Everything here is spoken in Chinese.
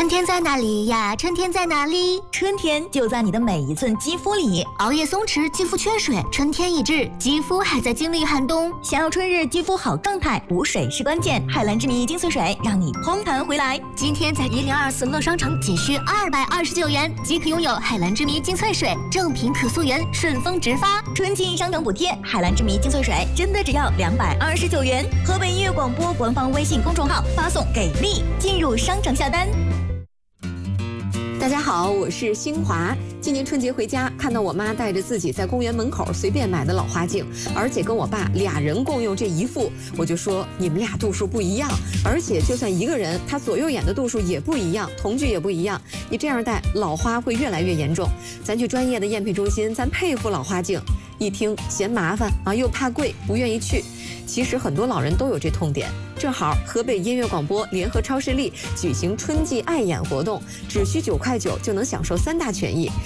春天在哪里呀？春天在哪里？ 春天就在你的每一寸肌肤里。 熬夜松弛，肌肤缺水，春天已至，肌肤还在经历寒冬。 想要春日肌肤好状态，补水是关键。海蓝之谜精粹水让你嘭弹回来。 今天在1024乐商城仅需229元即可拥有海蓝之谜精粹水，正品可溯源，顺丰直发。 春季商城补贴，海蓝之谜精粹水真的只要229元。河北音乐广播官方微信公众号发送给力，进入商城下单。 大家好，我是星华。今年春节回家，看到我妈带着自己在公园门口随便买的老花镜，而且跟我爸俩人共用这一副，我就说你们俩度数不一样，而且就算一个人，他左右眼的度数也不一样，瞳距也不一样，你这样戴老花会越来越严重。咱去专业的验配中心，咱配副老花镜。一听嫌麻烦啊，又怕贵，不愿意去。其实很多老人都有这痛点。正好河北音乐广播联合超视力举行春季爱眼活动，只需9.9块就能享受3大权益。